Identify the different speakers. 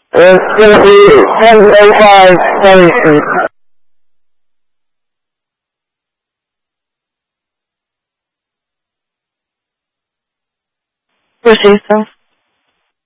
Speaker 1: It's going to be 1005 Sunny Street.
Speaker 2: Proceed, sir.